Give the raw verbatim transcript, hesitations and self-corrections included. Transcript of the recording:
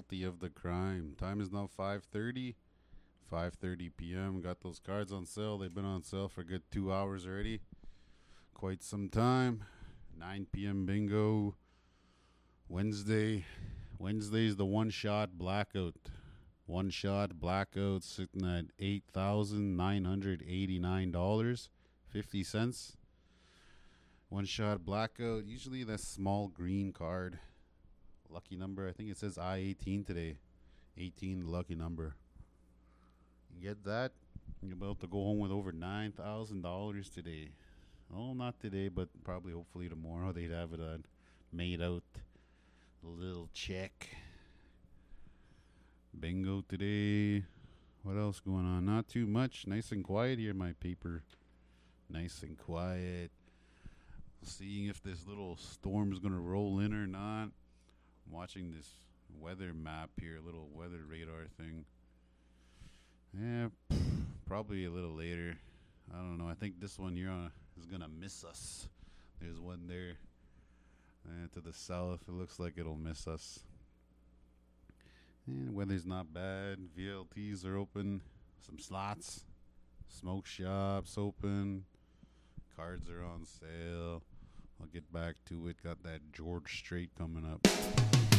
guilty of the crime. Time is now five thirty. five thirty p.m. Got those cards on sale. They've been on sale for a good two hours already. Quite some time. nine p.m. bingo. Wednesday. Wednesday's the one-shot blackout. One-shot blackout sitting at eight thousand nine hundred eighty-nine dollars and fifty cents. One-shot blackout. Usually that small green card. Lucky number. I think it says I eighteen today. eighteen, the lucky number. You get that, you're about to go home with over nine thousand dollars today. Oh, not today, but probably hopefully tomorrow they'd have it uh, made out. A little check. Bingo today. What else going on? Not too much. Nice and quiet here, my paper. Nice and quiet. Seeing if this little storm's going to roll in or not. I'm watching this weather map here, little weather radar thing. Yeah, probably a little later. I don't know. I think this one here uh, is going to miss us. There's one there. And to the south, it looks like it'll miss us. And weather's not bad. V L Ts are open. Some slots. Smoke shops open. Cards are on sale. I'll get back to it. Got that George Strait coming up.